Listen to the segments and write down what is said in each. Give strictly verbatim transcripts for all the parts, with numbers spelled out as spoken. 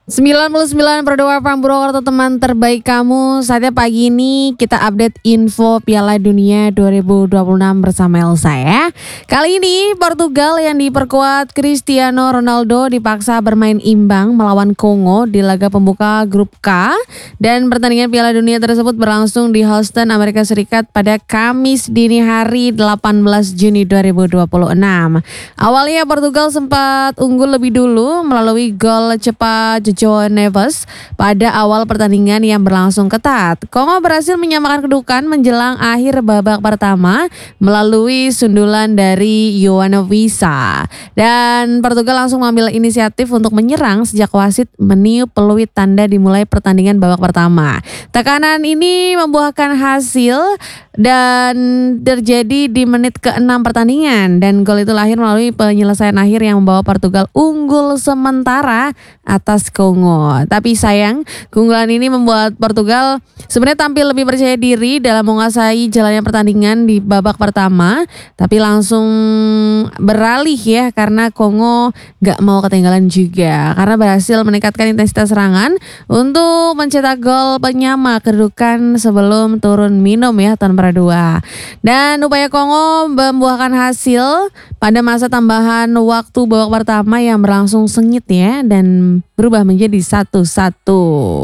sembilan puluh sembilan per dua Purwokerto, teman terbaik kamu. Saatnya pagi ini kita update info Piala Dunia dua ribu dua puluh enam bersama Elsa ya. Kali ini Portugal yang diperkuat Cristiano Ronaldo dipaksa bermain imbang melawan Kongo di laga pembuka grup K. Dan pertandingan Piala Dunia tersebut berlangsung di Houston, Amerika Serikat pada Kamis dini hari delapan belas Juni dua ribu dua puluh enam. Awalnya Portugal sempat unggul lebih dulu melalui gol cepat João Neves pada awal pertandingan yang berlangsung ketat. Kongo berhasil menyamakan kedudukan menjelang akhir babak pertama melalui sundulan dari Yoane Wissa. Dan Portugal langsung mengambil inisiatif untuk menyerang sejak wasit meniup peluit tanda dimulai pertandingan babak pertama. Tekanan ini membuahkan hasil dan terjadi di menit keenam pertandingan, dan gol itu lahir melalui penyelesaian akhir yang membawa Portugal unggul sementara atas Kongo. Tapi sayang, keunggulan ini membuat Portugal sebenarnya tampil lebih percaya diri dalam menguasai jalannya pertandingan di babak pertama, tapi langsung beralih ya karena Kongo gak mau ketinggalan juga karena berhasil meningkatkan intensitas serangan untuk mencetak gol penyama kedudukan sebelum turun minum ya tanpa dua. Dan upaya Kongo membuahkan hasil pada masa tambahan waktu babak pertama yang berlangsung sengit ya dan berubah menjadi satu satu.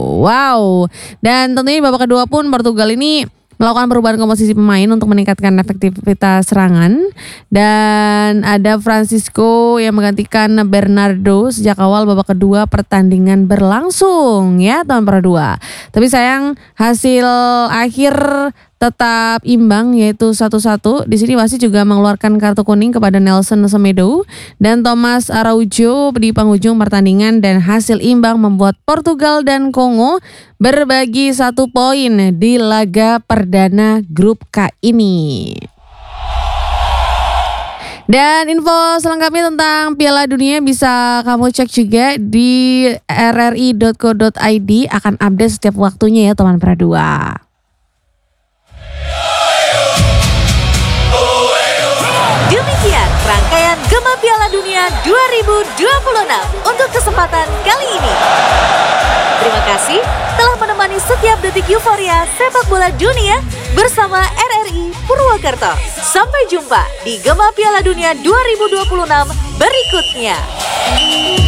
Wow. Dan tentunya di babak kedua pun Portugal ini melakukan perubahan komposisi pemain untuk meningkatkan efektivitas serangan, dan ada Francisco yang menggantikan Bernardo sejak awal babak kedua pertandingan berlangsung ya tahun per dua. Tapi sayang hasil akhir tetap imbang yaitu satu satu. Di sini wasit juga mengeluarkan kartu kuning kepada Nelson Semedo dan Thomas Araujo di penghujung pertandingan, dan hasil imbang membuat Portugal dan Kongo berbagi satu poin di laga perdana grup K ini. Dan info selengkapnya tentang Piala Dunia bisa kamu cek juga di r r i dot co dot i d, akan update setiap waktunya ya teman Pradua. Demikian rangkaian Gema Piala Dunia dua ribu dua puluh enam untuk kesempatan kali ini. Terima kasih telah menemani setiap detik euforia sepak bola dunia bersama R R I Purwokerto. Sampai jumpa di Gema Piala Dunia dua ribu dua puluh enam berikutnya.